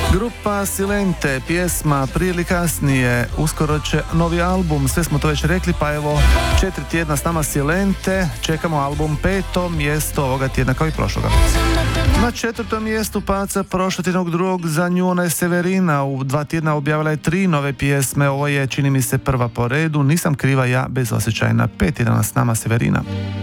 Grupa Silente, pjesma Prije ili kasnije, uskoro će novi album, sve smo to već rekli, pa evo 4 tjedna s nama Silente, čekamo album, 5. mjesto ovoga tjedna kao i prošloga. Na 4. mjestu paca prošlotjednog drugog za nju, ona je Severina, u 2 tjedna objavila je 3 nove pjesme, ovo je čini mi se prva po redu, Nisam kriva ja bez osjećaja. Na 5 tjedana s nama Severina.